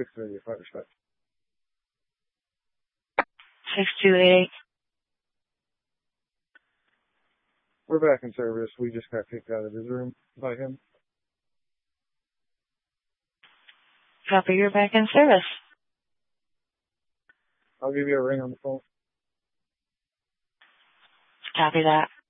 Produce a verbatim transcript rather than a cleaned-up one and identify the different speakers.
Speaker 1: six thirty, if I respect.
Speaker 2: six two eight.
Speaker 1: We're back in service. We just got kicked out of his room by him.
Speaker 2: Copy, you're back in service.
Speaker 1: I'll give you a ring on the phone.
Speaker 2: Copy that.